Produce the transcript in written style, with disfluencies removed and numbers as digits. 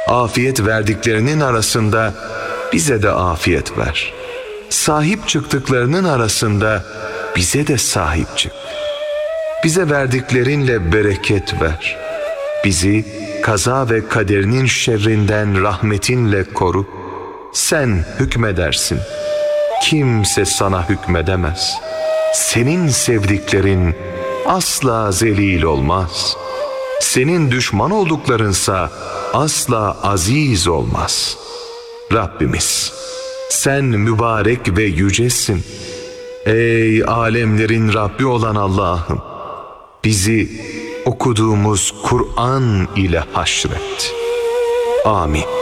Afiyet verdiklerinin arasında bize de afiyet ver. Sahip çıktıklarının arasında bize de sahip çık. Bize verdiklerinle bereket ver. Bizi kaza ve kaderinin şerrinden rahmetinle koru. Sen hükmedersin. Kimse sana hükmedemez. Senin sevdiklerin asla zelil olmaz. Senin düşman olduklarınsa asla aziz olmaz. Rabbimiz, sen mübarek ve yücesin. Ey alemlerin Rabbi olan Allah'ım, bizi okuduğumuz Kur'an ile haşret. Amin.